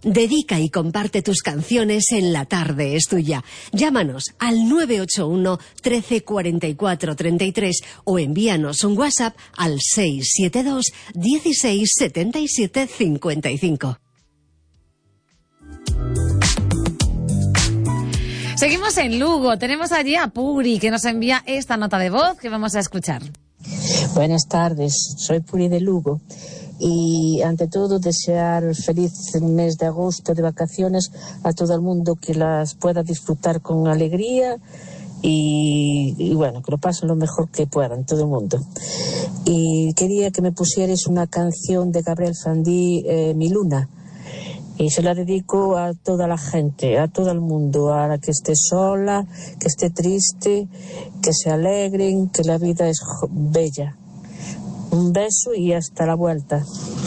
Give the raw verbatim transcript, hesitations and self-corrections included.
Dedica y comparte tus canciones en La Tarde es Tuya. Llámanos al nueve ocho uno, trece, cuarenta y cuatro, treinta y tres o envíanos un WhatsApp al seis siete dos, dieciséis, setenta y siete, cincuenta y cinco. Seguimos en Lugo. Tenemos allí a Puri, que nos envía esta nota de voz que vamos a escuchar. Buenas tardes, soy Puri de Lugo. Y ante todo desear feliz mes de agosto de vacaciones a todo el mundo, que las pueda disfrutar con alegría y, y bueno, que lo pasen lo mejor que puedan todo el mundo. Y quería que me pusierais una canción de Gabriel Fandí, eh, Mi Luna, y se la dedico a toda la gente, a todo el mundo, a la que esté sola, que esté triste, que se alegren, que la vida es bella. Un beso y hasta la vuelta.